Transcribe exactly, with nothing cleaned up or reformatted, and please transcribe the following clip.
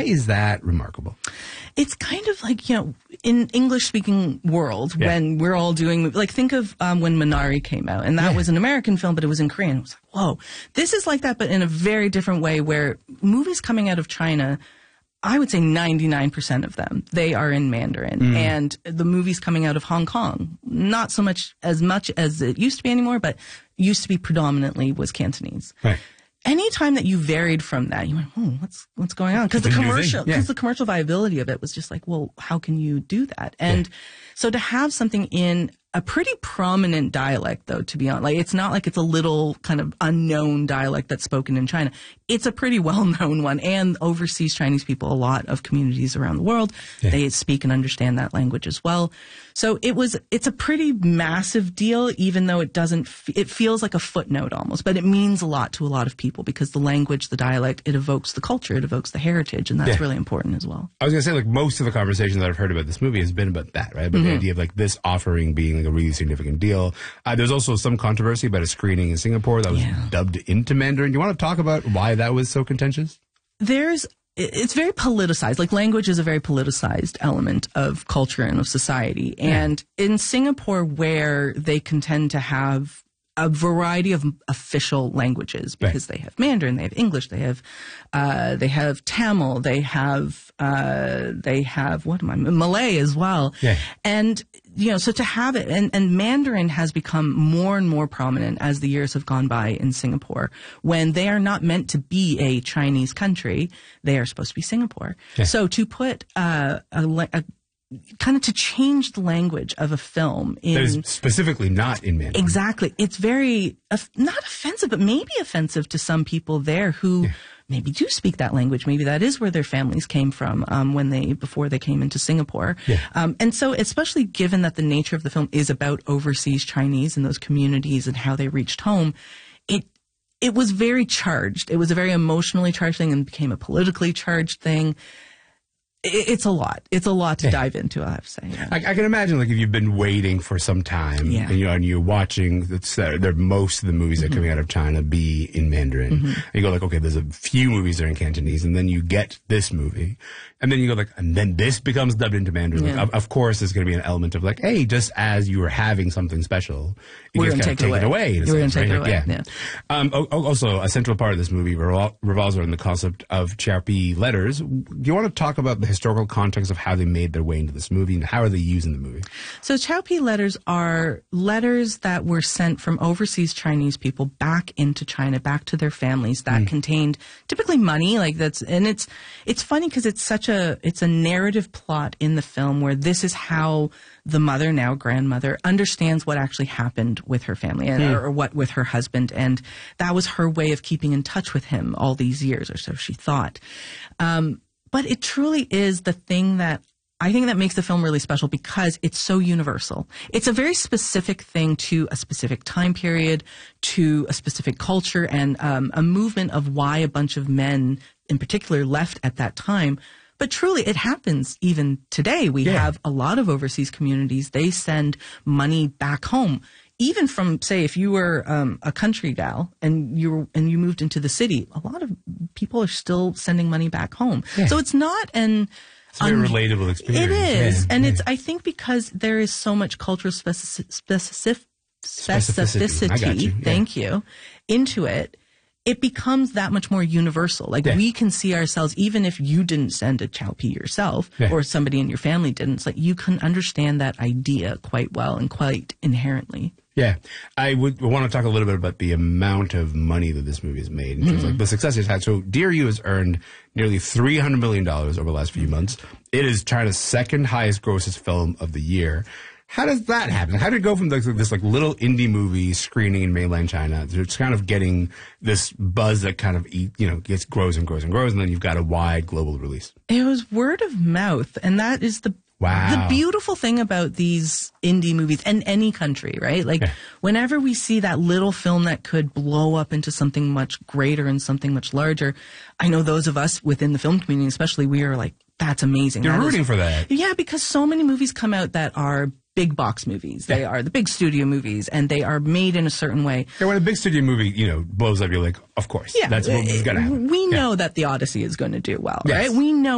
is that remarkable? It's kind of like, you know, in English-speaking world, yeah. when we're all doing, like, think of um, when Minari came out, and that yeah. was an American film, but it was in Korean. It was like, whoa, this is like that, but in a very different way, where movies coming out of China, I would say ninety-nine percent of them, they are in Mandarin. Mm. And the movies coming out of Hong Kong, not so much as much as it used to be anymore, but used to be predominantly was Cantonese. Right. Anytime that you varied from that, you went, oh, what's what's going on? Because the commercial, because yeah. the commercial viability of it was just like, well, how can you do that? And yeah. so to have something in a pretty prominent dialect, though, to be honest, like it's not like it's a little kind of unknown dialect that's spoken in China. It's a pretty well-known one, and overseas Chinese people, a lot of communities around the world, yeah. they speak and understand that language as well. So it was, it's a pretty massive deal, even though it doesn't, f- it feels like a footnote almost, but it means a lot to a lot of people because the language, the dialect, it evokes the culture, it evokes the heritage, and that's yeah. really important as well. I was going to say, like, most of the conversation that I've heard about this movie has been about that, right? About mm-hmm. the idea of, like, this offering being like a really significant deal. Uh, there's also some controversy about a screening in Singapore that was yeah. dubbed into Mandarin. Do you want to talk about why that was so contentious? There's, it's very politicized. Like, language is a very politicized element of culture and of society. And yeah. in Singapore, where they can tend to have a variety of official languages, because right. they have Mandarin, they have English, they have uh, they have Tamil, they have uh, they have what am I Malay as well, yeah. and you know, so to have it, and, and Mandarin has become more and more prominent as the years have gone by in Singapore, when they are not meant to be a Chinese country, they are supposed to be Singapore. Yeah. So to put uh, a, a kind of to change the language of a film in that is specifically not in Mandarin. Exactly. It's very, uh, not offensive, but maybe offensive to some people there who yeah. maybe do speak that language. Maybe that is where their families came from um, when they, before they came into Singapore. Yeah. Um, and so especially given that the nature of the film is about overseas Chinese and those communities and how they reached home, it, it was very charged. It was a very emotionally charged thing and became a politically charged thing. It's a lot. It's a lot to yeah. dive into, I have to say. Yeah. I, I can imagine, like, if you've been waiting for some time, yeah. and, you know, and you're watching, it's, uh, there, most of the movies that are mm-hmm. coming out of China be in Mandarin. Mm-hmm. And you go like, okay, there's a few movies that are in Cantonese, and then you get this movie, and then you go like, and then this becomes dubbed into Mandarin. Yeah. Like, of, of course, there's going to be an element of like, hey, just as you were having something special, you we're just kind of take it away. We're going to take right? it away. Like, yeah. yeah. Um, also, a central part of this movie revol- revolves around the concept of Qiaopi letters. Do you want to talk about the historical context of how they made their way into this movie and how are they used in the movie? So Qiaopi letters are letters that were sent from overseas Chinese people back into China, back to their families, that mm. contained typically money, like that's, and it's, it's funny because it's such a, it's a narrative plot in the film where this is how the mother, now grandmother, understands what actually happened with her family and, mm. or what with her husband. And that was her way of keeping in touch with him all these years, or so she thought. Um, But it truly is the thing that I think that makes the film really special because it's so universal. It's a very specific thing to a specific time period, to a specific culture, and um, a movement of why a bunch of men in particular left at that time. But truly, it happens even today. We yeah. have a lot of overseas communities. They send money back home. Even from, say, if you were um, a country gal and you were, and you moved into the city, a lot of people are still sending money back home. Yeah. So it's not an it's a very un- relatable experience. It is, yeah. and yeah. it's. I think because there is so much cultural specific, specific, specificity. specificity you. Thank yeah. you. Into it. It becomes that much more universal. Like yeah. we can see ourselves, even if you didn't send a Qiaopi yourself yeah. or somebody in your family didn't, it's like you can understand that idea quite well and quite inherently. Yeah. I would want to talk a little bit about the amount of money that this movie has made in terms mm-hmm. of like the success it's had. So Dear You has earned nearly three hundred million dollars over the last few months. It is China's second highest grossest film of the year. How does that happen? How did it go from this, this like little indie movie screening in mainland China to it's kind of getting this buzz that kind of eat, you know gets grows and grows and grows, and then you've got a wide global release? It was word of mouth, and that is the wow. the beautiful thing about these indie movies and any country, right? Like yeah. whenever we see that little film that could blow up into something much greater and something much larger, I know those of us within the film community, especially, we are like, that's amazing. You're that rooting is, for that. Yeah, because so many movies come out that are big box movies. They yeah. are the big studio movies, and they are made in a certain way. Yeah, when a big studio movie, you know, blows up, you're like, of course. Yeah. That's what's going to happen. We know yeah. that The Odyssey is going to do well, yes. right? We know